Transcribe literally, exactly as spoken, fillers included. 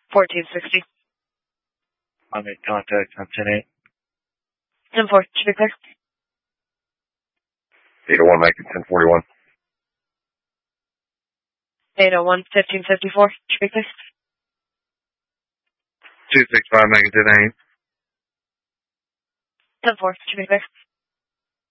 fourteen sixty. I made contact on ten eight. ten four, should be clear. eight oh one, make it ten forty-one. eight oh one, fifteen fifty-four, should be clear. two six five, make it ten eight. ten four, should be clear.